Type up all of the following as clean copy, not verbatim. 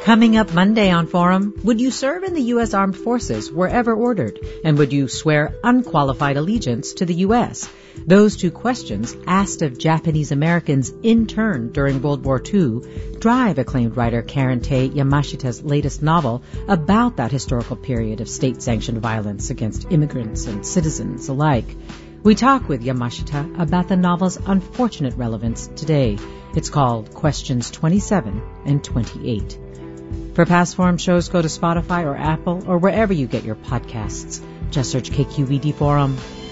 Coming up Monday on Forum, would you serve in the U.S. Armed Forces wherever ordered? And would you swear unqualified allegiance to the U.S.? Those two questions, asked of Japanese Americans interned during World War II, drive acclaimed writer Karente Yamashita's latest novel about that historical period of state-sanctioned violence against immigrants and citizens alike. We talk with Yamashita about the novel's unfortunate relevance today. It's called Questions 27 and 28. For past Forum shows, go to Spotify or Apple or wherever you get your podcasts. Just search KQED Forum.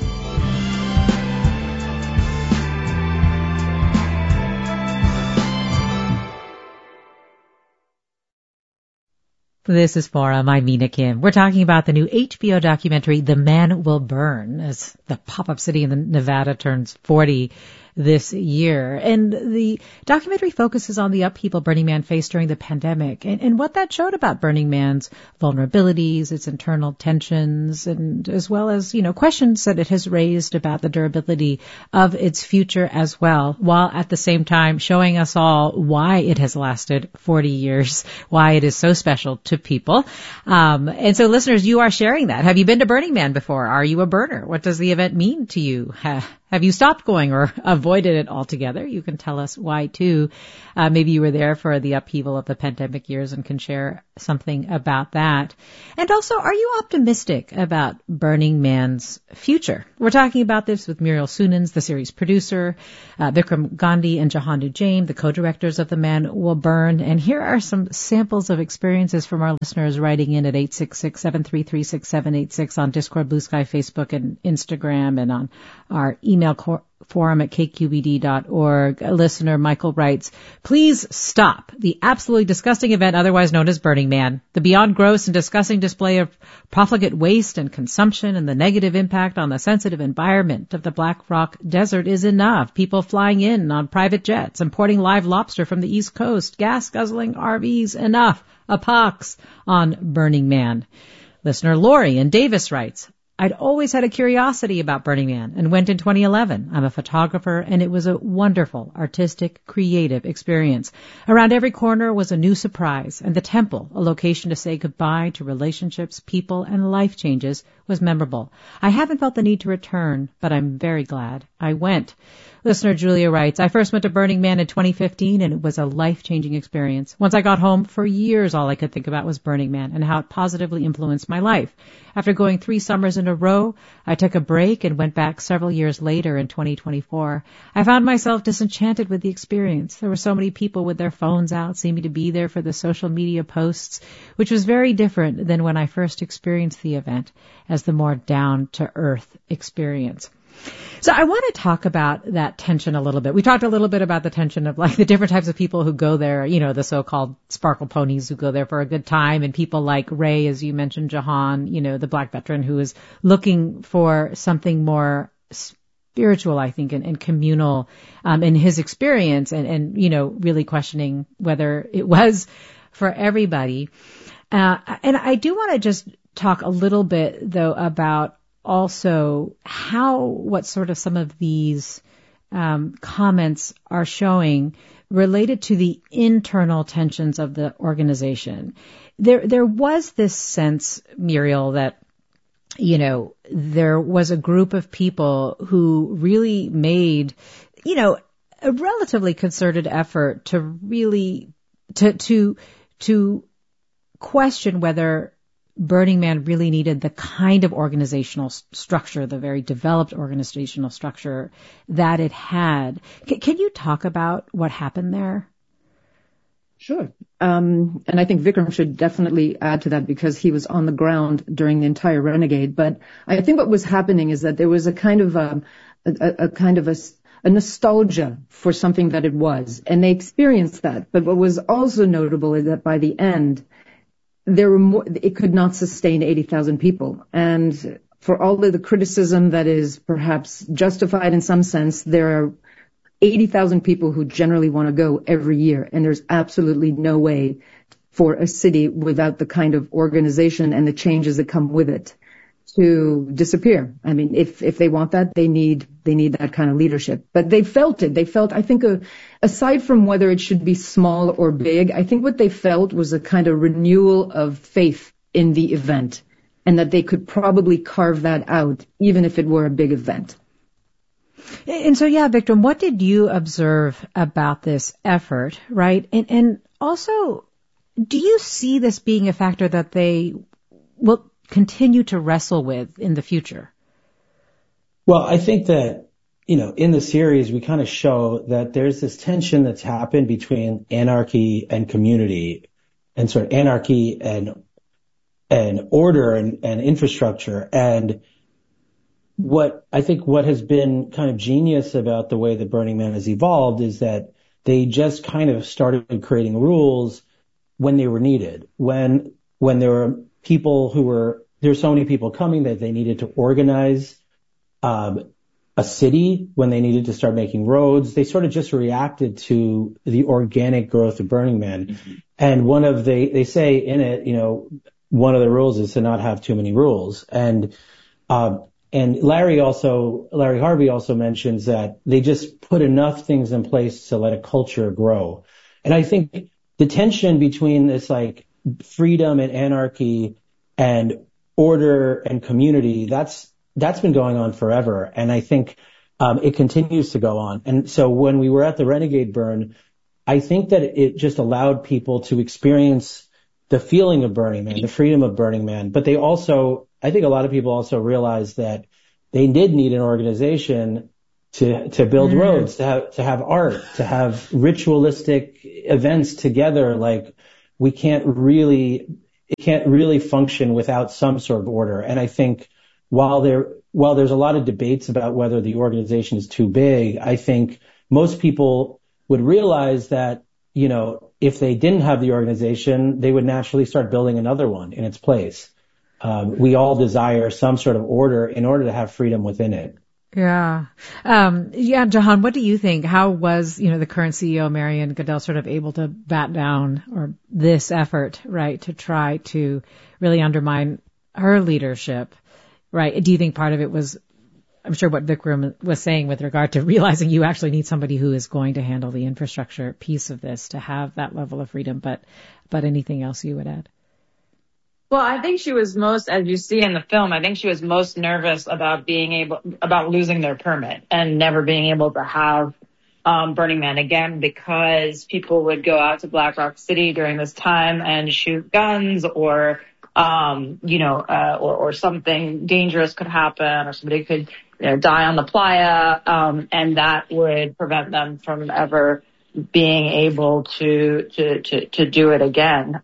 This is Forum. I'm Mina Kim. We're talking about the new HBO documentary, The Man Will Burn, as the pop-up city in Nevada turns 40 this year. And the documentary focuses on the upheaval Burning Man faced during the pandemic and what that showed about Burning Man's vulnerabilities, its internal tensions, and as well as, questions that it has raised about the durability of its future as well, while at the same time showing us all why it has lasted 40 years, why it is so special to people. And so listeners, you are sharing that. Have you been to Burning Man before? Are you a burner? What does the event mean to you? Have you stopped going or avoided it altogether? You can tell us why too. Maybe you were there for the upheaval of the pandemic years and can share something about that. And also, are you optimistic about Burning Man's future? We're talking about this with Muriel Sunens, the series producer, Vikram Gandhi and Jahannu Jain, the co-directors of The Man Will Burn. And here are some samples of experiences from our listeners writing in at 866-733-6786 on Discord, Blue Sky, Facebook, and Instagram, and on our email forum at kqed.org. Listener Michael writes, please stop the absolutely disgusting event otherwise known as Burning Man. The beyond gross and disgusting display of profligate waste and consumption and the negative impact on the sensitive environment of the Black Rock Desert is enough. People flying in on private jets, importing live lobster from the East Coast, gas-guzzling RVs, enough. A pox on Burning Man. Listener Lori in Davis writes, I'd always had a curiosity about Burning Man and went in 2011. I'm a photographer and it was a wonderful, artistic, creative experience. Around every corner was a new surprise, and the temple, a location to say goodbye to relationships, people, and life changes, was memorable. I haven't felt the need to return, but I'm very glad I went. Listener Julia writes, I first went to Burning Man in 2015 and it was a life-changing experience. Once I got home, for years all I could think about was Burning Man and how it positively influenced my life. After going 3 summers in a row, I took a break and went back several years later in 2024. I found myself disenchanted with the experience. There were so many people with their phones out, seeming to be there for the social media posts, which was very different than when I first experienced the event as the more down-to-earth experience. So I want to talk about that tension a little bit. We talked a little bit about the tension of like the different types of people who go there, the so-called sparkle ponies who go there for a good time, and people like Ray, as you mentioned, Jahan, the Black veteran who is looking for something more spiritual, I think, and communal in his experience and really questioning whether it was for everybody. And I do want to just talk a little bit, though, about also what sort of some of these comments are showing related to the internal tensions of the organization. There was this sense, Muriel, that there was a group of people who really made a relatively concerted effort to really to question whether Burning Man really needed the kind of organizational structure, the very developed organizational structure that it had. Can you talk about what happened there? Sure. And I think Vikram should definitely add to that because he was on the ground during the entire Renegade. But I think what was happening is that there was a kind of a nostalgia for something that it was, and they experienced that. But what was also notable is that by the end, it could not sustain 80,000 people. And for all of the criticism that is perhaps justified in some sense, there are 80,000 people who generally want to go every year. And there's absolutely no way for a city without the kind of organization and the changes that come with it to disappear. I mean, if they want that, they need that kind of leadership. But they felt it. They felt, I think, aside from whether it should be small or big, I think what they felt was a kind of renewal of faith in the event, and that they could probably carve that out, even if it were a big event. And so, yeah, Vikram, what did you observe about this effort, right? And also, do you see this being a factor that they will continue to wrestle with in the future? Well, I think that, in the series, we kind of show that there's this tension that's happened between anarchy and community, and sort of anarchy and order and infrastructure. And what has been kind of genius about the way that Burning Man has evolved is that they just kind of started creating rules when they were needed. When there were there were so many people coming that they needed to organize a city, when they needed to start making roads, they sort of just reacted to the organic growth of Burning Man. Mm-hmm. And they say in it, one of the rules is to not have too many rules. And Larry Harvey also mentions that they just put enough things in place to let a culture grow. And I think the tension between this like freedom and anarchy and order and community, that's been going on forever. And I think it continues to go on. And so when we were at the Renegade Burn, I think that it just allowed people to experience the feeling of Burning Man, the freedom of Burning Man. But I think a lot of people also realized that they did need an organization to build roads, to have art, to have ritualistic events together. Like it can't really function without some sort of order. And I think while there's a lot of debates about whether the organization is too big, I think most people would realize that, if they didn't have the organization, they would naturally start building another one in its place. We all desire some sort of order in order to have freedom within it. Yeah. Jahan, what do you think? How was, the current CEO, Marian Goodell, sort of able to bat down this effort, right, to try to really undermine her leadership, right? Do you think part of it was, I'm sure what Vikram was saying with regard to realizing you actually need somebody who is going to handle the infrastructure piece of this to have that level of freedom, but anything else you would add? Well, I think she was most, as you see in the film, I think she was most nervous about losing their permit and never being able to have Burning Man again, because people would go out to Black Rock City during this time and shoot guns or something dangerous could happen, or somebody could die on the playa, and that would prevent them from ever being able to do it again.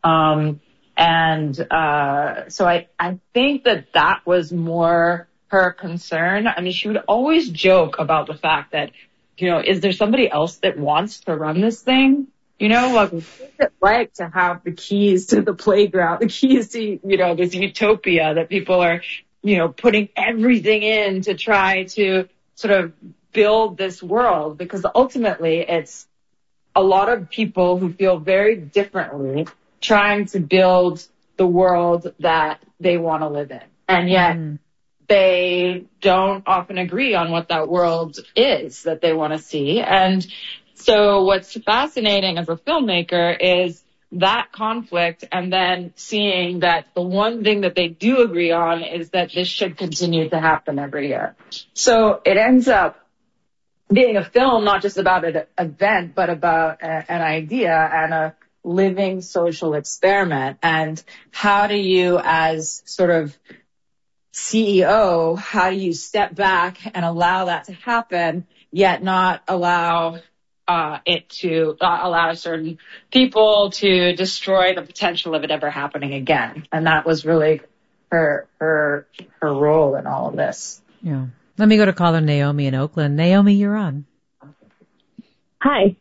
So I think that was more her concern. I mean, she would always joke about the fact that, is there somebody else that wants to run this thing? What's it like to have the keys to the playground, the keys to, this utopia that people are, putting everything in to try to sort of build this world? Because ultimately it's a lot of people who feel very differently trying to build the world that they want to live in. And yet they don't often agree on what that world is that they want to see. And so what's fascinating as a filmmaker is that conflict, and then seeing that the one thing that they do agree on is that this should continue to happen every year. So it ends up being a film not just about an event, but about an idea and a living social experiment. And how do you, as sort of CEO, how do you step back and allow that to happen, yet not allow it to allow certain people to destroy the potential of it ever happening again? And that was really her role in all of this. Yeah. Let me go to caller Naomi in Oakland. Naomi, you're on. Hi.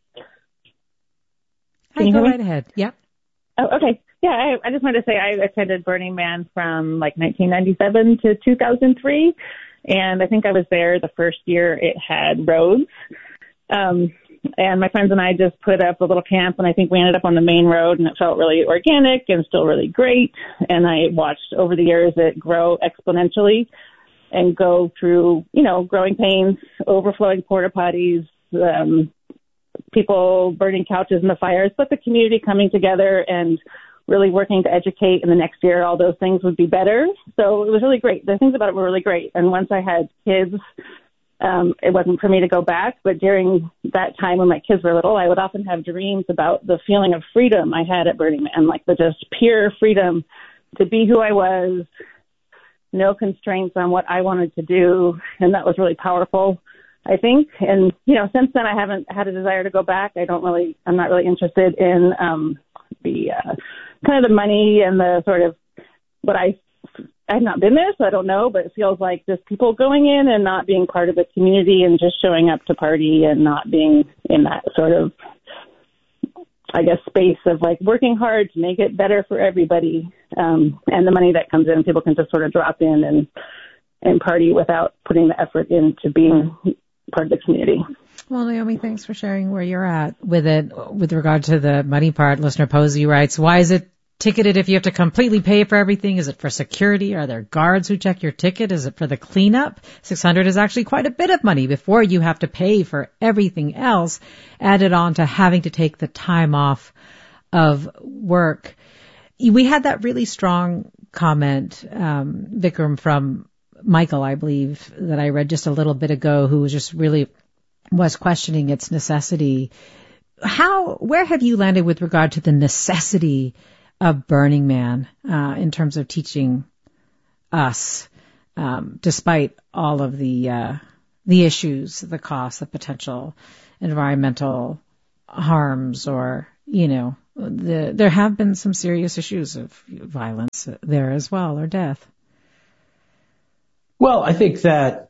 Hi, go right ahead. Yep. Oh, okay. Yeah, I just wanted to say I attended Burning Man from 1997 to 2003, and I think I was there the first year it had roads. And my friends and I just put up a little camp, and I think we ended up on the main road, and it felt really organic and still really great. And I watched over the years it grow exponentially and go through, growing pains, overflowing porta potties, people burning couches in the fires, but the community coming together and really working to educate. In the next year, all those things would be better. So it was really great. The things about it were really great. And once I had kids, it wasn't for me to go back, but during that time when my kids were little, I would often have dreams about the feeling of freedom I had at Burning Man, like the just pure freedom to be who I was, no constraints on what I wanted to do. And that was really powerful, I think. And, since then I haven't had a desire to go back. I'm not really interested in the kind of the money and the sort of what I've not been there, so I don't know, but it feels like just people going in and not being part of the community and just showing up to party and not being in that sort of, space of like working hard to make it better for everybody. And the money that comes in, people can just sort of drop in and party without putting the effort into being part of the community. Well, Naomi, thanks for sharing where you're at with it. With regard to the money part, listener Posey writes, why is it ticketed if you have to completely pay for everything? Is it for security? Are there guards who check your ticket? Is it for the cleanup? $600 is actually quite a bit of money before you have to pay for everything else, added on to having to take the time off of work. We had that really strong comment, Vikram, from Michael, I believe, that I read just a little bit ago, who was just really was questioning its necessity. Where have you landed with regard to the necessity of Burning Man in terms of teaching us, despite all of the issues, the costs, the potential environmental harms, or there have been some serious issues of violence there as well, or death. Well, I think that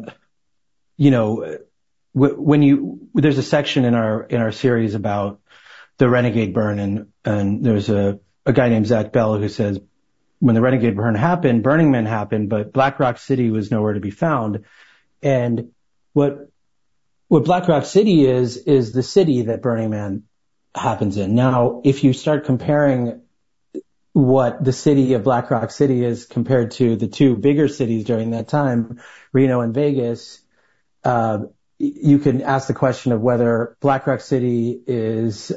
there's a section in our series about the Renegade Burn, and there's a guy named Zach Bell who says when the Renegade Burn happened, Burning Man happened, but Black Rock City was nowhere to be found. And what Black Rock City is the city that Burning Man happens in. Now, if you start comparing what the city of Black Rock City is compared to the two bigger cities during that time, Reno and Vegas, you can ask the question of whether Black Rock City is,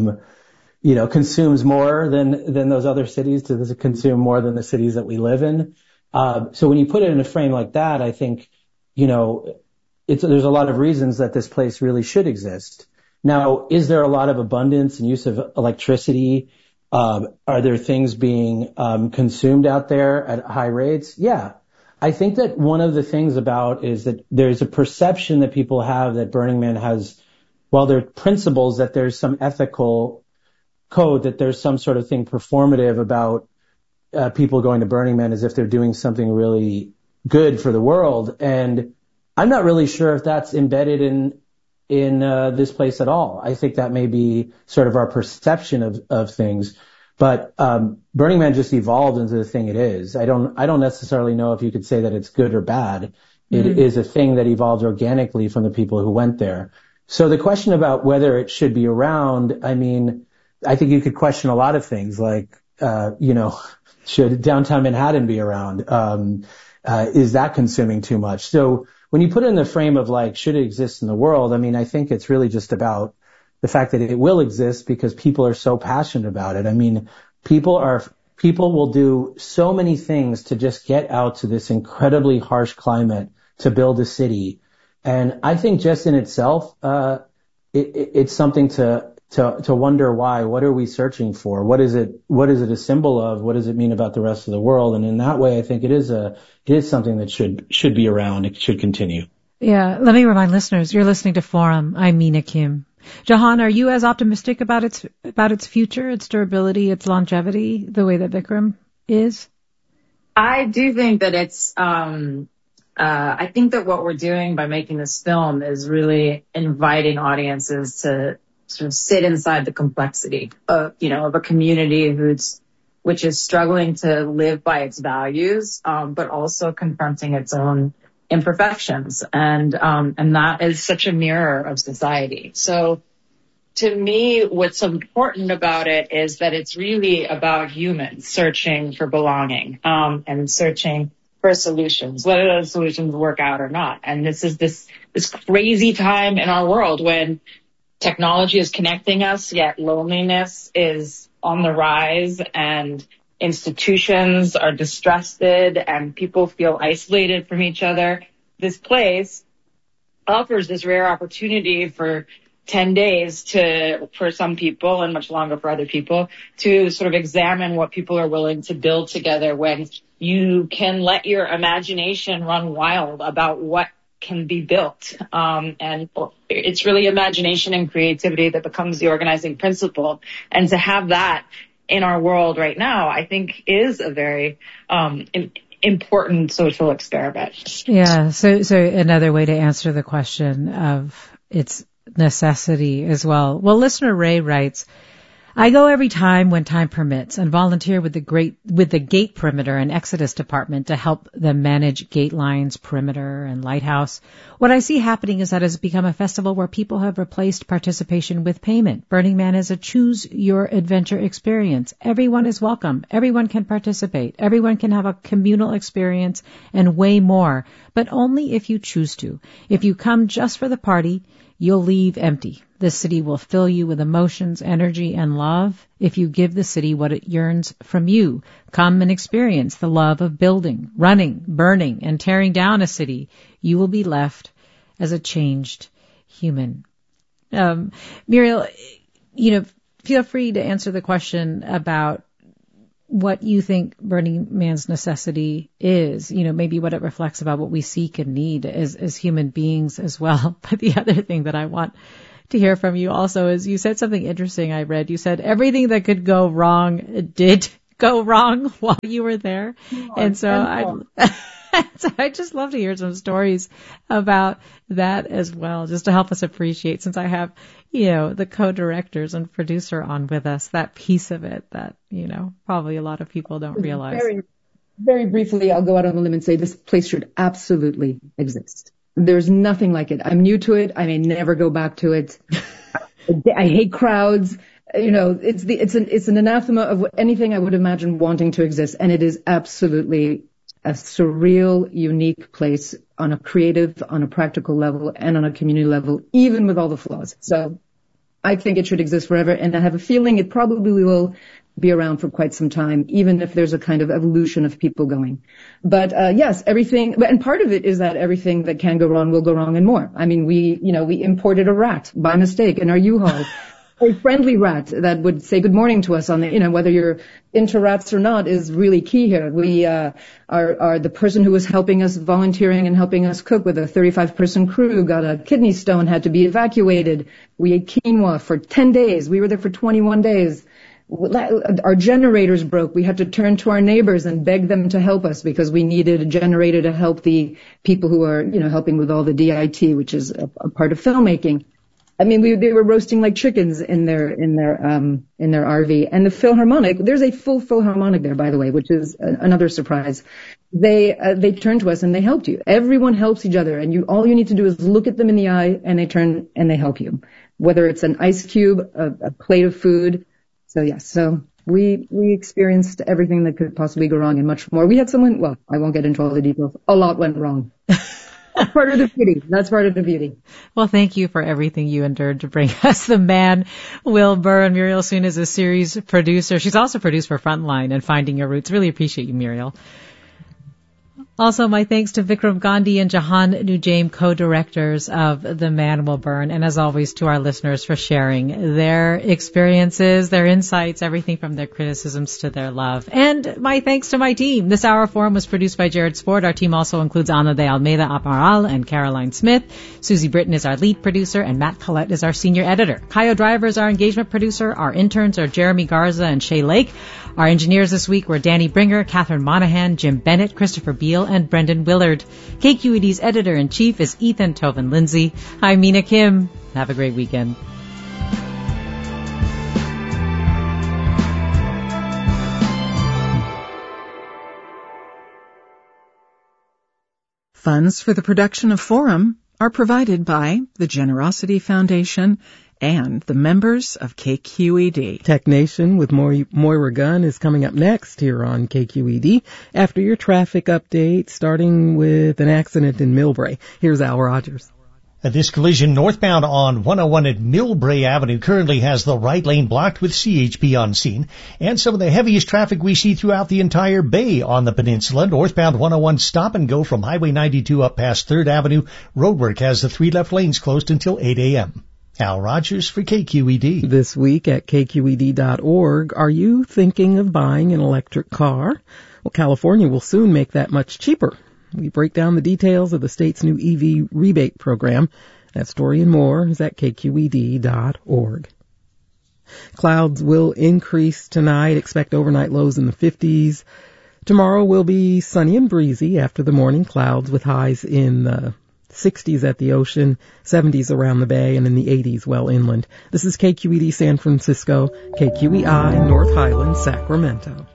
consumes more than those other cities. Does it consume more than the cities that we live in? So when you put it in a frame like that, I think, there's a lot of reasons that this place really should exist. Now, is there a lot of abundance and use of electricity? Are there things being consumed out there at high rates? Yeah. I think that one of the things about is that there's a perception that people have that Burning Man has, while there are principles, that there's some ethical code, that there's some sort of thing performative about people going to Burning Man as if they're doing something really good for the world. And I'm not really sure if that's embedded in this place at all. I think that may be sort of our perception of things. But Burning Man just evolved into the thing it is. I don't necessarily know if you could say that it's good or bad. It is a thing that evolved organically from the people who went there. So the question about whether it should be around, I mean, I think you could question a lot of things like, should downtown Manhattan be around? Is that consuming too much? So when you put it in the frame of like, should it exist in the world? I mean, I think it's really just about the fact that it will exist because people are so passionate about it. I mean, people will do so many things to just get out to this incredibly harsh climate to build a city. And I think just in itself, it's something to wonder why. What are we searching for? What is it a symbol of? What does it mean about the rest of the world? And in that way, I think it is something that should be around. It should continue. Yeah. Let me remind listeners, you're listening to Forum. I'm Mina Kim. Jahan, are you as optimistic about its future, its durability, its longevity, the way that Vikram is? I do think that I think that what we're doing by making this film is really inviting audiences to sort of sit inside the complexity of a community which is struggling to live by its values, but also confronting its own imperfections. And that is such a mirror of society. So to me, what's important about it is that it's really about humans searching for belonging, and searching for solutions, whether those solutions work out or not. And this is this crazy time in our world when technology is connecting us, yet loneliness is on the rise, and institutions are distrusted, and people feel isolated from each other. This place offers this rare opportunity for 10 days for some people and much longer for other people to sort of examine what people are willing to build together when you can let your imagination run wild about what can be built. And it's really imagination and creativity that becomes the organizing principle. And to have that in our world right now, I think is a very important social experiment. Yeah. So another way to answer the question of its necessity as well. Well, listener Ray writes, I go every time when time permits and volunteer with the gate perimeter and exodus department to help them manage gate lines, perimeter, and lighthouse. What I see happening is that it has become a festival where people have replaced participation with payment. Burning Man is a choose your adventure experience. Everyone is welcome. Everyone can participate. Everyone can have a communal experience and way more, but only if you choose to. If you come just for the party, you'll leave empty. The city will fill you with emotions, energy, and love if you give the city what it yearns from you. Come and experience the love of building, running, burning, and tearing down a city. You will be left as a changed human. Muriel, feel free to answer the question about what you think Burning Man's necessity is, maybe what it reflects about what we seek and need as human beings as well. But the other thing that I want to hear from you also is you said something interesting I read. You said everything that could go wrong did go wrong while you were there. And so I'd just love to hear some stories about that as well, just to help us appreciate, since I have, the co-directors and producer on with us, that piece of it that, probably a lot of people don't realize. Very, very briefly, I'll go out on a limb and say this place should absolutely exist. There's nothing like it. I'm new to it. I may never go back to it. I hate crowds. It's an anathema of anything I would imagine wanting to exist. And it is absolutely a surreal, unique place on a creative, on a practical level, and on a community level, even with all the flaws. So I think it should exist forever. And I have a feeling it probably will be around for quite some time, even if there's a kind of evolution of people going. But yes, everything, and part of it is that everything that can go wrong will go wrong and more. I mean, we imported a rat by mistake in our U-Haul. A friendly rat that would say good morning to us on the, whether you're into rats or not is really key here. We are the person who was helping us, volunteering and helping us cook with a 35-person crew, got a kidney stone, had to be evacuated. We ate quinoa for 10 days. We were there for 21 days. Our generators broke. We had to turn to our neighbors and beg them to help us because we needed a generator to help the people who are, helping with all the DIT, which is a part of filmmaking. I mean, they were roasting like chickens in their RV. And the Philharmonic, there's a full Philharmonic there, by the way, which is another surprise. They turned to us and they helped you. Everyone helps each other, and all you need to do is look at them in the eye, and they turn and they help you. Whether it's an ice cube, a plate of food. So yes, so we experienced everything that could possibly go wrong and much more. We had someone, well, I won't get into all the details. A lot went wrong. That's part of the beauty. That's part of the beauty. Well, thank you for everything you endured to bring us The Man Will Burn. Muriel Soon is a series producer. She's also produced for Frontline and Finding Your Roots. Really appreciate you, Muriel. Also, my thanks to Vikram Gandhi and Jahan Nujaim, co-directors of The Man Will Burn, and as always to our listeners for sharing their experiences, their insights, everything from their criticisms to their love. And my thanks to my team. This Hour Forum was produced by Jared Sport. Our team also includes Ana de Almeida Aparal and Caroline Smith. Susie Britton is our lead producer, and Matt Collette is our senior editor. Kayo Driver is our engagement producer. Our interns are Jeremy Garza and Shay Lake. Our engineers this week were Danny Bringer, Catherine Monahan, Jim Bennett, Christopher Beal, and Brendan Willard. KQED's editor-in-chief is Ethan Toven Lindsay. I'm Mina Kim. Have a great weekend. Funds for the production of Forum are provided by the Generosity Foundation and the members of KQED. Tech Nation with Moira Gunn is coming up next here on KQED after your traffic update, starting with an accident in Millbrae. Here's Al Rogers. This collision northbound on 101 at Millbrae Avenue currently has the right lane blocked with CHP on scene, and some of the heaviest traffic we see throughout the entire bay on the peninsula. Northbound 101 stop and go from Highway 92 up past 3rd Avenue. Roadwork has the 3 left lanes closed until 8 a.m. Al Rogers for KQED. This week at KQED.org, are you thinking of buying an electric car? Well, California will soon make that much cheaper. We break down the details of the state's new EV rebate program. That story and more is at KQED.org. Clouds will increase tonight. Expect overnight lows in the 50s. Tomorrow will be sunny and breezy after the morning clouds with highs in the 60s at the ocean, 70s around the bay, and in the 80s well inland. This is KQED San Francisco, KQEI North Highland, Sacramento.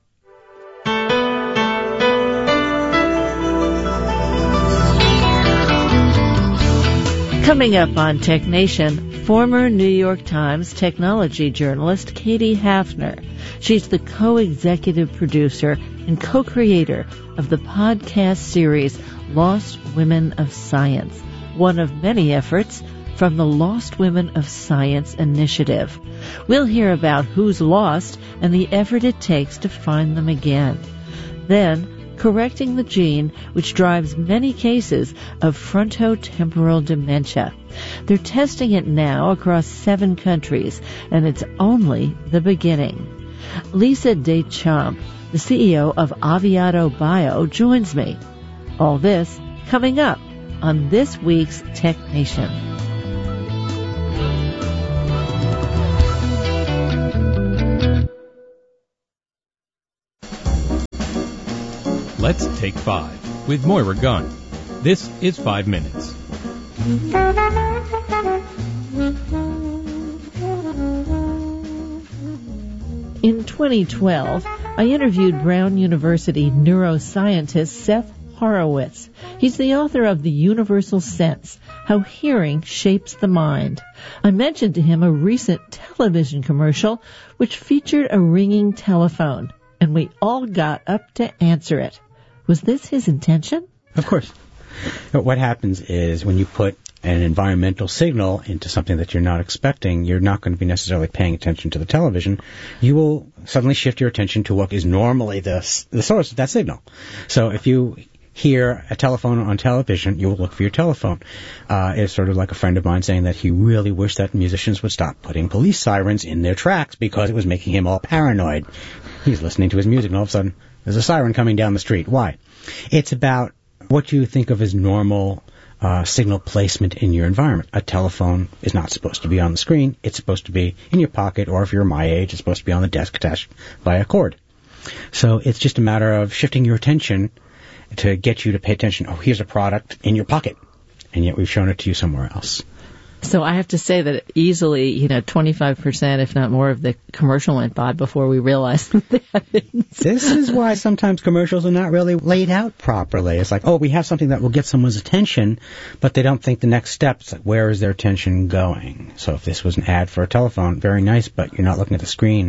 Coming up on Tech Nation, former New York Times technology journalist Katie Hafner. She's the co-executive producer and co-creator of the podcast series Lost Women of Science, one of many efforts from the Lost Women of Science initiative. We'll hear about who's lost and the effort it takes to find them again. Then, correcting the gene which drives many cases of frontotemporal dementia. They're testing it now across 7 countries, and it's only the beginning. Lisa Deschamps, the CEO of Aviato Bio, joins me. All this coming up on this week's Tech Nation. Let's Take 5 with Moira Gunn. This is 5 minutes. In 2012, I interviewed Brown University neuroscientist Seth Horowitz. He's the author of The Universal Sense, How Hearing Shapes the Mind. I mentioned to him a recent television commercial which featured a ringing telephone, and we all got up to answer it. Was this his intention? Of course. What happens is when you put an environmental signal into something that you're not expecting, you're not going to be necessarily paying attention to the television. You will suddenly shift your attention to what is normally the source of that signal. So if you hear a telephone on television, you will look for your telephone. It's sort of like a friend of mine saying that he really wished that musicians would stop putting police sirens in their tracks because it was making him all paranoid. He's listening to his music and all of a sudden there's a siren coming down the street. Why? It's about what you think of as normal signal placement in your environment. A telephone is not supposed to be on the screen. It's supposed to be in your pocket, or if you're my age, it's supposed to be on the desk attached by a cord. So it's just a matter of shifting your attention to get you to pay attention. Oh, here's a product in your pocket, and yet we've shown it to you somewhere else. So I have to say that easily, 25%, if not more, of the commercial went by before we realized that. This is why sometimes commercials are not really laid out properly. It's like, oh, we have something that will get someone's attention, but they don't think the next steps. Like, where is their attention going? So if this was an ad for a telephone, very nice, but you're not looking at the screen.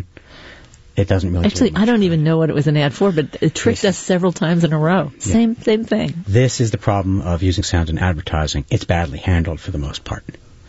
It doesn't really. Actually, I don't even know what it was an ad for, but it tricked us several times in a row. Yeah. Same thing. This is the problem of using sound in advertising. It's badly handled for the most part.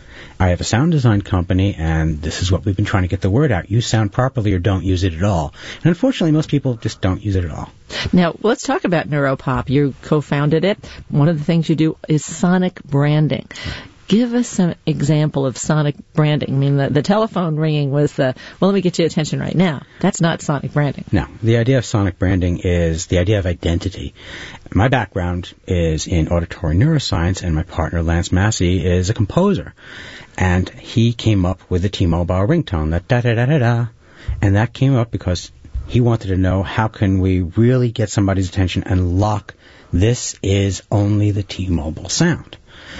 I have a sound design company, and this is what we've been trying to get the word out. Use sound properly or don't use it at all. And unfortunately, most people just don't use it at all. Now, let's talk about Neuropop. You co-founded it. One of the things you do is sonic branding. Give us some example of sonic branding. I mean, the telephone ringing was let me get your attention right now. That's not sonic branding. No. The idea of sonic branding is the idea of identity. My background is in auditory neuroscience, and my partner, Lance Massey, is a composer. And he came up with the T-Mobile ringtone, that da-da-da-da-da. And that came up because he wanted to know how can we really get somebody's attention and lock, this is only the T-Mobile sound.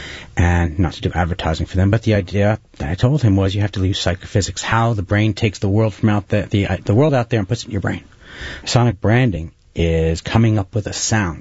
And not to do advertising for them, but the idea that I told him was you have to use psychophysics, how the brain takes the world from out the world out there and puts it in your brain. Sonic branding is coming up with a sound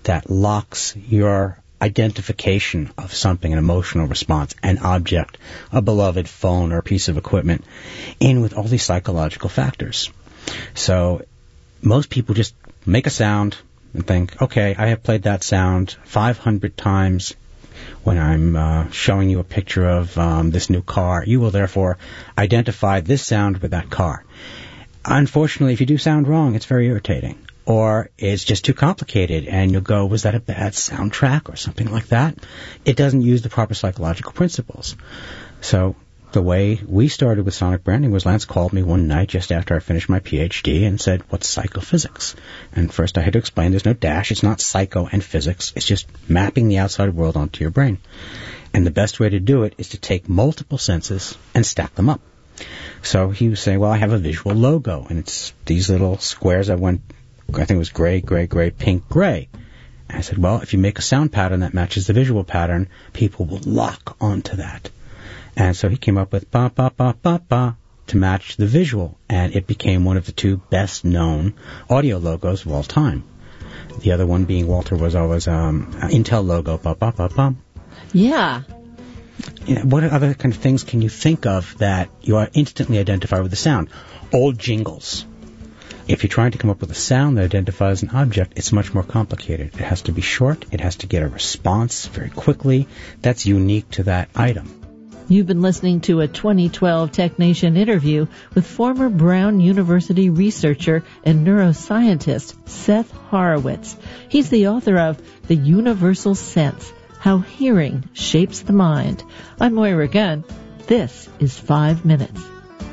that locks your identification of something, an emotional response, an object, a beloved phone or a piece of equipment, in with all these psychological factors. So most people just make a sound and think, okay, I have played that sound 500 times when I'm showing you a picture of this new car. You will therefore identify this sound with that car. Unfortunately, if you do sound wrong, it's very irritating. Or it's just too complicated, and you'll go, was that a bad soundtrack or something like that? It doesn't use the proper psychological principles. So the way we started with sonic branding was Lance called me one night just after I finished my PhD and said, what's psychophysics? And first I had to explain there's no dash. It's not psycho and physics. It's just mapping the outside world onto your brain. And the best way to do it is to take multiple senses and stack them up. So he was saying, well, I have a visual logo, and it's these little squares I think it was gray, gray, gray, pink, gray. And I said, well, if you make a sound pattern that matches the visual pattern, people will lock onto that. And so he came up with ba, ba, ba, ba, ba to match the visual, and it became one of the two best-known audio logos of all time. The other one being Walter was always Intel logo, ba, ba, ba, ba. Yeah. What other kind of things can you think of that you are instantly identify with the sound? Old jingles. If you're trying to come up with a sound that identifies an object, it's much more complicated. It has to be short. It has to get a response very quickly. That's unique to that item. You've been listening to a 2012 TechNation interview with former Brown University researcher and neuroscientist Seth Horowitz. He's the author of The Universal Sense, How Hearing Shapes the Mind. I'm Moira Gunn. This is 5 Minutes.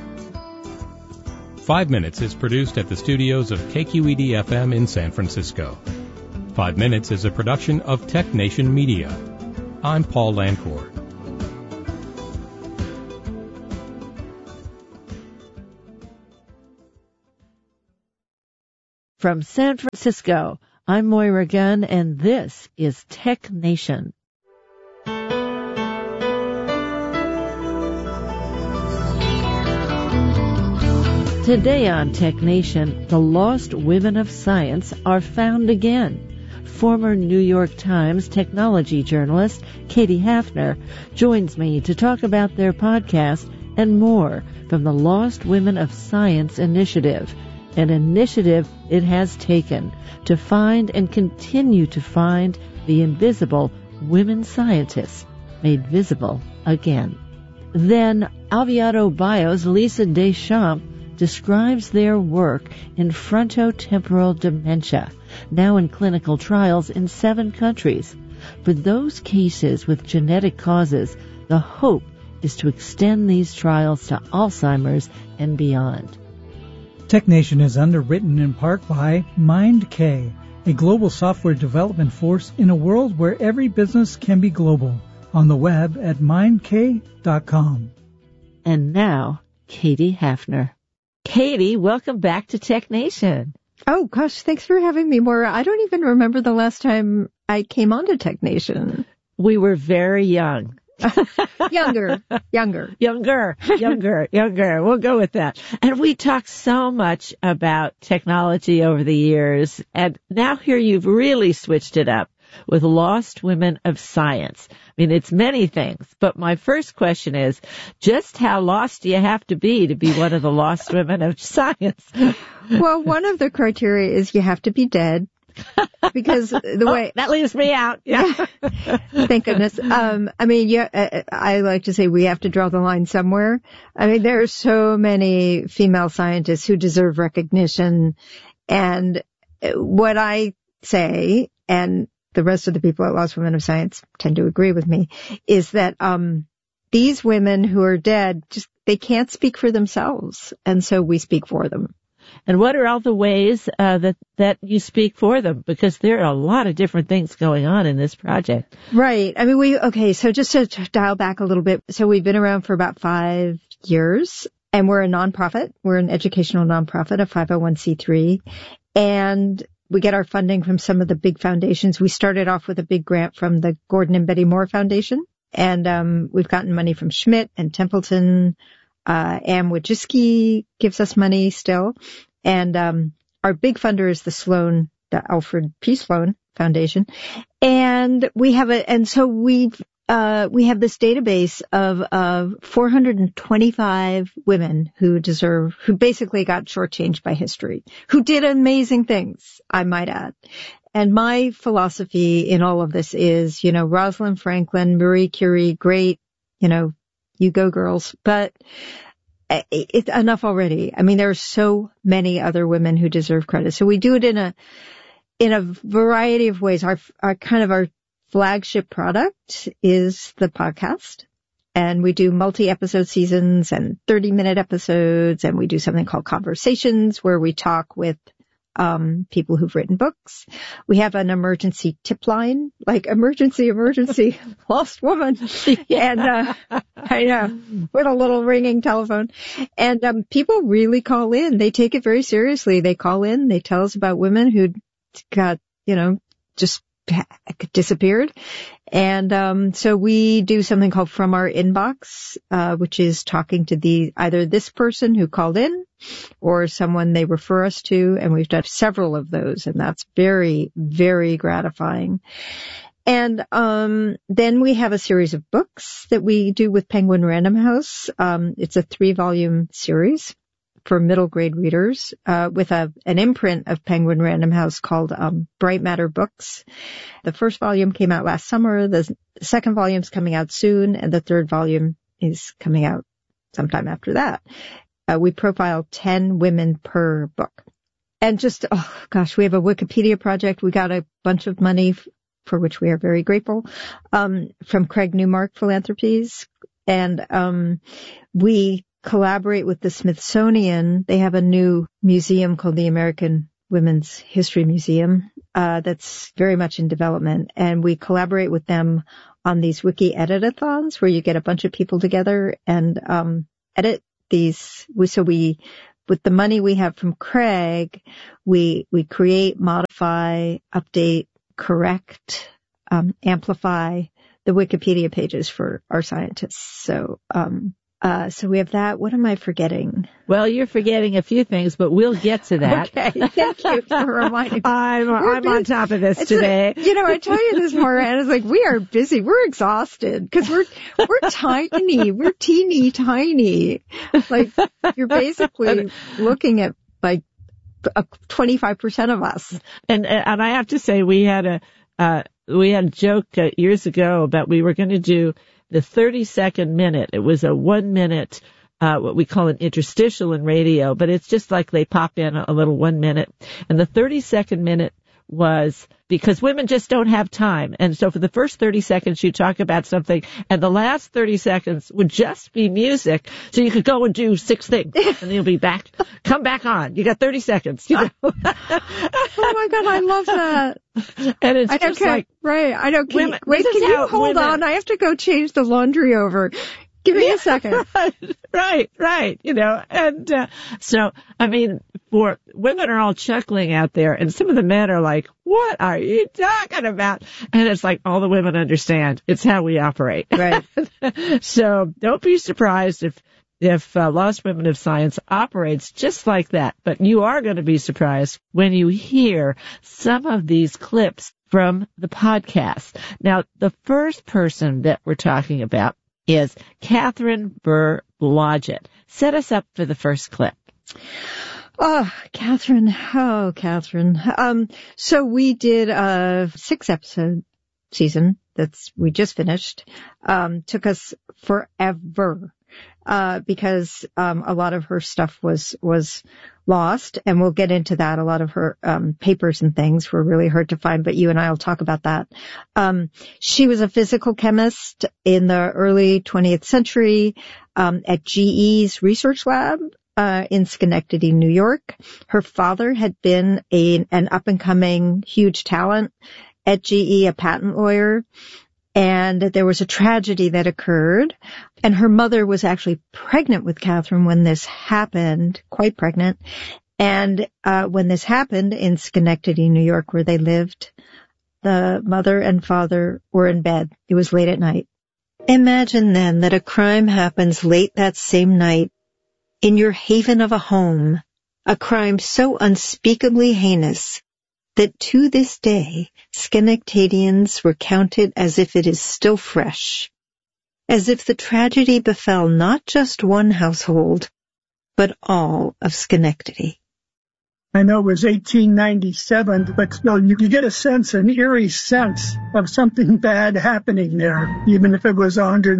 5 Minutes is produced at the studios of KQED-FM in San Francisco. 5 Minutes is a production of TechNation Media. I'm Paul Lancourt. From San Francisco, I'm Moira Gunn, and this is TechNation. Today on TechNation, the lost women of science are found again. Former New York Times technology journalist Katie Hafner joins me to talk about their podcast and more from the Lost Women of Science initiative, an initiative it has taken to find and continue to find the invisible women scientists made visible again. Then Alviado Bio's Lisa Deschamps describes their work in frontotemporal dementia, now in clinical trials in 7 countries. For those cases with genetic causes, the hope is to extend these trials to Alzheimer's and beyond. TechNation is underwritten in part by MindK, a global software development force in a world where every business can be global. On the web at mindk.com. And now, Katie Hafner. Katie, welcome back to TechNation. Oh, gosh, thanks for having me, Maura. I don't even remember the last time I came on to TechNation. We were very young. Younger. We'll go with that. And we talked so much about technology over the years, and now here you've really switched it up with Lost Women of Science. I mean, it's many things, but my first question is, just how lost do you have to be one of the Lost Women of Science? Well, one of the criteria is you have to be dead. Because the way that leaves me out. Yeah. Thank goodness. I like to say we have to draw the line somewhere. I mean, there are so many female scientists who deserve recognition. And what I say, and the rest of the people at Lost Women of Science tend to agree with me, is that these women who are dead, they can't speak for themselves. And so we speak for them. And what are all the ways that you speak for them? Because there are a lot of different things going on in this project. Right. I mean, so just to dial back a little bit. So we've been around for about 5 years, and we're a nonprofit. We're an educational nonprofit, a 501c3. And we get our funding from some of the big foundations. We started off with a big grant from the Gordon and Betty Moore Foundation. And we've gotten money from Schmidt and Templeton. Am Wojcicki gives us money still. And our big funder is the Sloan the Alfred P. Sloan Foundation. And we have we have this database of 425 women who basically got shortchanged by history, who did amazing things, I might add. And my philosophy in all of this is, Rosalind Franklin, Marie Curie, great, you go girls, but it's enough already. I mean, there are so many other women who deserve credit. So we do it in a variety of ways. Our flagship product is the podcast, and we do multi-episode seasons and 30-minute episodes, and we do something called Conversations, where we talk with people who've written books. We have an emergency tip line, like emergency, lost woman. And, I know, with a little ringing telephone. And, people really call in. They take it very seriously. They call in. They tell us about women who got, just disappeared. And, so we do something called From Our Inbox, which is talking to either this person who called in or someone they refer us to. And we've done several of those, and that's very, very gratifying. And, then we have a series of books that we do with Penguin Random House. It's a 3-volume series for middle grade readers, with an imprint of Penguin Random House called, Bright Matter Books. The first volume came out last summer. The second volume's coming out soon, and the third volume is coming out sometime after that. We profile 10 women per book. And we have a Wikipedia project. We got a bunch of money for which we are very grateful, from Craig Newmark Philanthropies. And, we collaborate with the Smithsonian. They have a new museum called the American Women's History Museum, that's very much in development. And we collaborate with them on these wiki edit-a-thons where you get a bunch of people together and, edit these. With the money we have from Craig, we create, modify, update, correct, amplify the Wikipedia pages for our scientists. So we have that. What am I forgetting? Well, you're forgetting a few things, but we'll get to that. Okay. Thank you for reminding me. I'm on top of this today. I tell you this, Maura, it's like we are busy. We're exhausted because we're tiny. We're teeny tiny. Like you're basically looking at like 25% of us. And I have to say we had a joke years ago about we were going to do the 30-second minute. It was a 1 minute, what we call an interstitial in radio, but it's just like they pop in a little 1 minute. And the 30-second minute was because women just don't have time. And so for the first 30 seconds, you talk about something, and the last 30 seconds would just be music. So you could go and do 6 things, and you'll be back. Come back on. You got 30 seconds. Oh my God, I love that. And it's just like, right. I don't. Wait, can you hold on? I have to go change the laundry over. Give me a second. Right. And so, I mean, women are all chuckling out there, and some of the men are like, what are you talking about? And it's like, all the women understand. It's how we operate. Right. So don't be surprised if Lost Women of Science operates just like that. But you are going to be surprised when you hear some of these clips from the podcast. Now, the first person that we're talking about is Catherine Burr-Blodgett. Set us up for the first clip. Oh, Catherine. So we did a 6-episode season we just finished. Took us forever, because, a lot of her stuff was lost, and we'll get into that. A lot of her, papers and things were really hard to find, but you and I will talk about that. She was a physical chemist in the early 20th century, at GE's research lab, in Schenectady, New York. Her father had been an up-and-coming huge talent at GE, a patent lawyer, and there was a tragedy that occurred, and her mother was actually pregnant with Catherine when this happened, quite pregnant, and when this happened in Schenectady, New York, where they lived, the mother and father were in bed. It was late at night. Imagine then that a crime happens late that same night in your haven of a home, a crime so unspeakably heinous that to this day, Schenectadians recount it as if it is still fresh, as if the tragedy befell not just one household, but all of Schenectady. I know it was 1897, but still you could get a sense, an eerie sense of something bad happening there, even if it was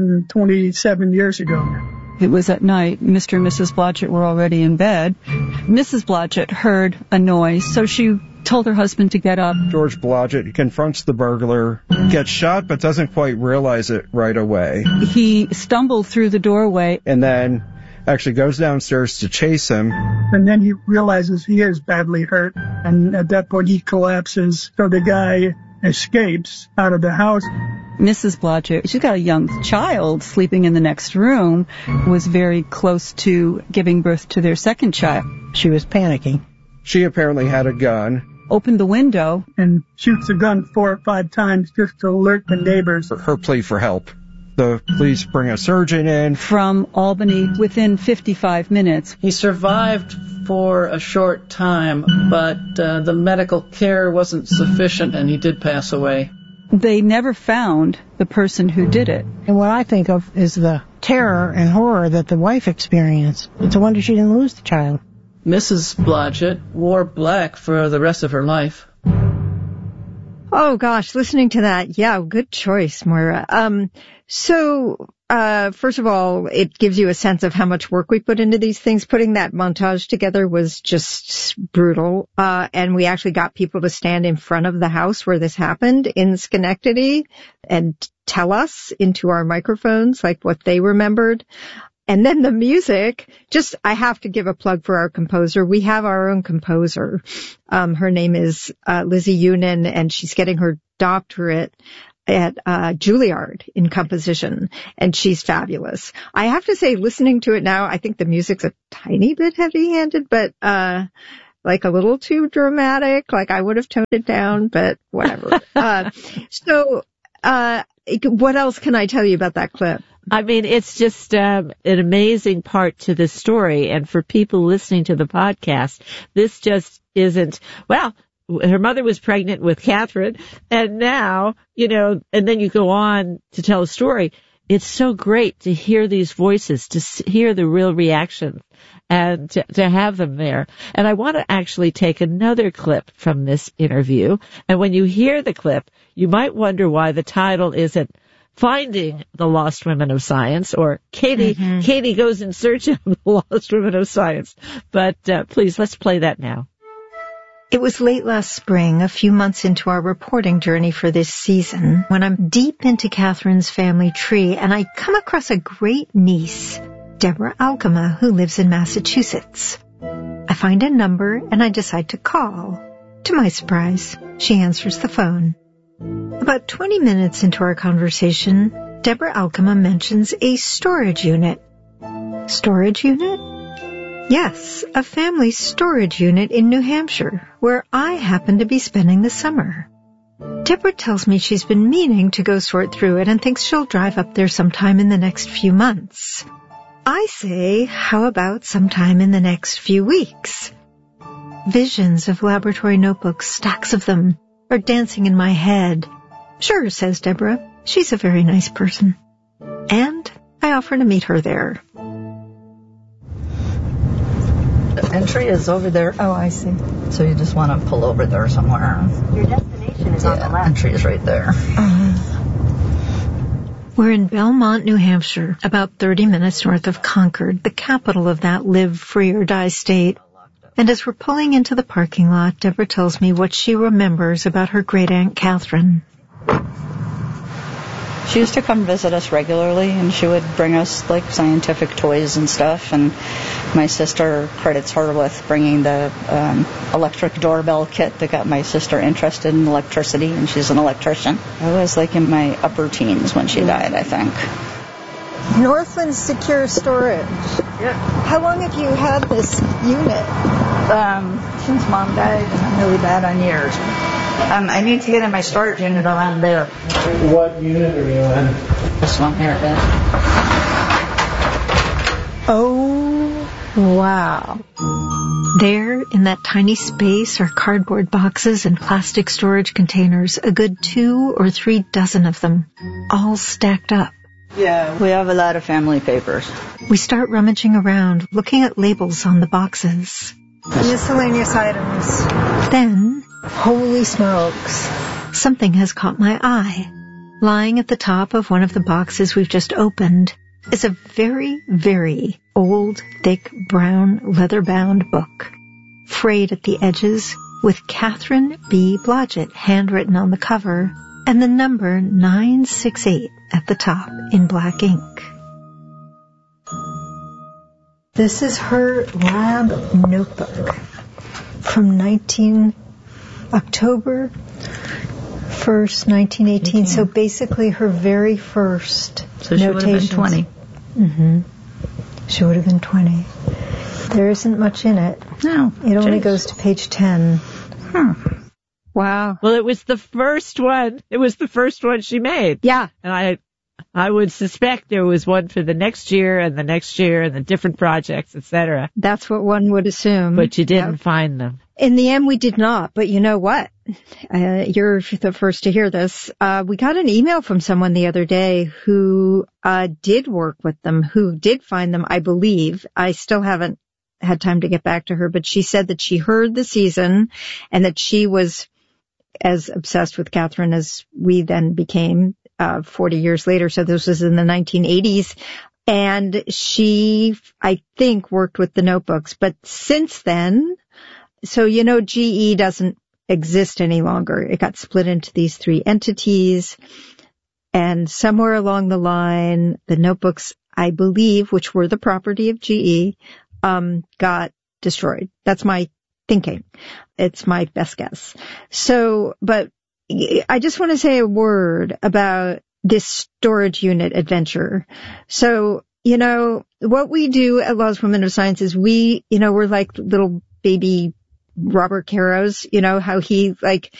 127 years ago. It was at night. Mr. and Mrs. Blodgett were already in bed. Mrs. Blodgett heard a noise, so she told her husband to get up. George Blodgett confronts the burglar, gets shot, but doesn't quite realize it right away. He stumbled through the doorway. And then actually goes downstairs to chase him. And then he realizes he is badly hurt, and at that point he collapses. So the guy escapes out of the house. Mrs. Blodgett, she's got a young child sleeping in the next room, was very close to giving birth to their second child. She was panicking. She apparently had a gun. Opened the window and shoots the gun 4 or 5 times just to alert the neighbors. Her plea for help. The police bring a surgeon in. From Albany within 55 minutes. He survived for a short time, but the medical care wasn't sufficient and he did pass away. They never found the person who did it. And what I think of is the terror and horror that the wife experienced. It's a wonder she didn't lose the child. Mrs. Blodgett wore black for the rest of her life. Oh gosh, listening to that, yeah, good choice, Moira. First of all, it gives you a sense of how much work we put into these things. Putting that montage together was just brutal. And we actually got people to stand in front of the house where this happened in Schenectady and tell us into our microphones, like what they remembered. And then the music, I have to give a plug for our composer. We have our own composer. Her name is Lizzie Unin, and she's getting her doctorate at Juilliard in composition, and she's fabulous. I have to say, listening to it now, I think the music's a tiny bit heavy-handed, but like a little too dramatic. Like I would have toned it down, but whatever. What else can I tell you about that clip? I mean, it's just an amazing part to the story. And for people listening to the podcast, this just isn't, well, her mother was pregnant with Catherine, and now, and then you go on to tell a story. It's so great to hear these voices, to hear the real reactions, and to have them there. And I want to actually take another clip from this interview. And when you hear the clip, you might wonder why the title isn't Finding the Lost Women of Science, or Katie goes in search of the Lost Women of Science. But please, let's play that now. It was late last spring, a few months into our reporting journey for this season, when I'm deep into Catherine's family tree and I come across a great niece, Deborah Alkema, who lives in Massachusetts. I find a number and I decide to call. To my surprise, she answers the phone. About 20 minutes into our conversation, Deborah Alkema mentions a storage unit. Storage unit? Yes, a family storage unit in New Hampshire, where I happen to be spending the summer. Deborah tells me she's been meaning to go sort through it and thinks she'll drive up there sometime in the next few months. I say, how about sometime in the next few weeks? Visions of laboratory notebooks, stacks of them, are dancing in my head. Sure, says Deborah. She's a very nice person. And I offer to meet her there. The entry is over there. Oh, I see. So you just want to pull over there somewhere. Your destination is on the left. Entry is right there. We're in Belmont, New Hampshire, about 30 minutes north of Concord, the capital of that live free or die state. And as we're pulling into the parking lot, Deborah tells me what she remembers about her great-aunt Catherine. She used to come visit us regularly, and she would bring us, scientific toys and stuff. And my sister credits her with bringing the electric doorbell kit that got my sister interested in electricity, and she's an electrician. I was, in my upper teens when she died, I think. Northland Secure Storage. Yeah. How long have you had this unit? Since Mom died, and I'm really bad on years. I need to get in my storage unit around there. What unit are you in? This one here. Oh, wow. There, in that tiny space, are cardboard boxes and plastic storage containers, a good 2 or 3 dozen of them, all stacked up. Yeah, we have a lot of family papers. We start rummaging around, looking at labels on the boxes. Miscellaneous items. Then, holy smokes, something has caught my eye. Lying at the top of one of the boxes we've just opened is a very, very old, thick, brown, leather-bound book, frayed at the edges, with Catherine B. Blodgett handwritten on the cover, and the number 968 at the top in black ink. This is her lab notebook from October 1st, 1918. So basically her very first So she would have been 20. Mm-hmm. She would have been 20. There isn't much in it. No. It only goes to page 10. Wow. Well, it was the first one. It was the first one she made. Yeah. And I would suspect there was one for the next year and the next year and the different projects, etc. That's what one would assume. But you didn't find them. In the end, we did not. But you know what? You're the first to hear this. We got an email from someone the other day who did work with them, who did find them, I believe. I still haven't had time to get back to her, but she said that she heard the season and that she was as obsessed with Catherine as we then became 40 years later. So this was in the 1980s. And she, I think, worked with the notebooks. But since then, so, you know, GE doesn't exist any longer. It got split into these 3 entities. And somewhere along the line, the notebooks, I believe, which were the property of GE, got destroyed. That's my thinking. It's my best guess. So, but I just want to say a word about this storage unit adventure. So, you know, what we do at Lost Women of Science is we're like little baby Robert Caros, you know, how he